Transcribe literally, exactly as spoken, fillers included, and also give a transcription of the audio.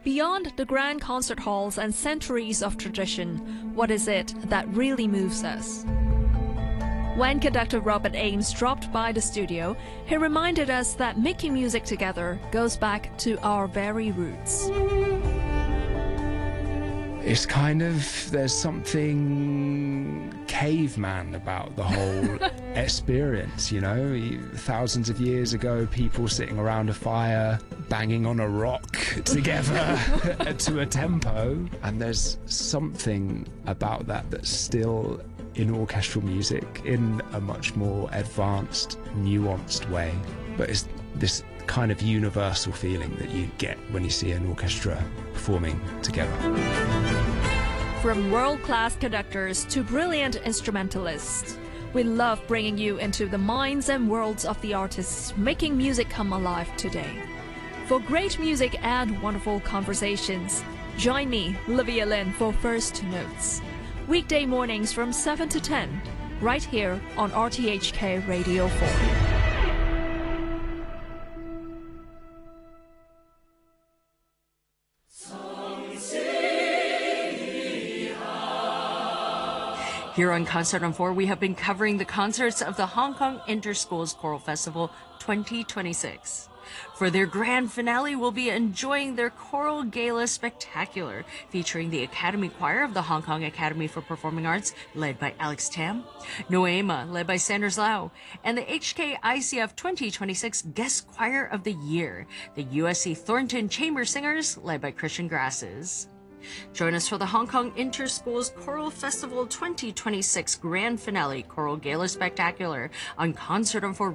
Beyond the grand concert halls and centuries of tradition, what is it that really moves us? When conductor Robert Ames dropped by the studio, he reminded us that making music together goes back to our very roots. It's kind of, there's something caveman about the whole experience, you know? Thousands of years ago, people sitting around a fire, banging on a rock together to a tempo. And there's something about that that's still in orchestral music in a much more advanced, nuanced way. But it's this kind of universal feeling that you get when you see an orchestra performing together. From world-class conductors to brilliant instrumentalists, we love bringing you into the minds and worlds of the artists making music come alive today. For great music and wonderful conversations, join me, Livia Lynn, for First Notes. Weekday mornings from seven to ten, right here on R T H K Radio four. Here on Concert on four, we have been covering the concerts of the Hong Kong Inter-Schools Choral Festival twenty twenty-six. For their grand finale, we'll be enjoying their Choral Gala Spectacular, featuring the Academy Choir of the Hong Kong Academy for Performing Arts, led by Alex Tam, Noema, led by Sanders Lau, and the H K I C F twenty twenty-six Guest Choir of the Year, the U S C Thornton Chamber Singers, led by Christian Grasses. Join us for the Hong Kong Inter-Schools Choral Festival twenty twenty-six Grand Finale Choral Gala Spectacular on Concert on four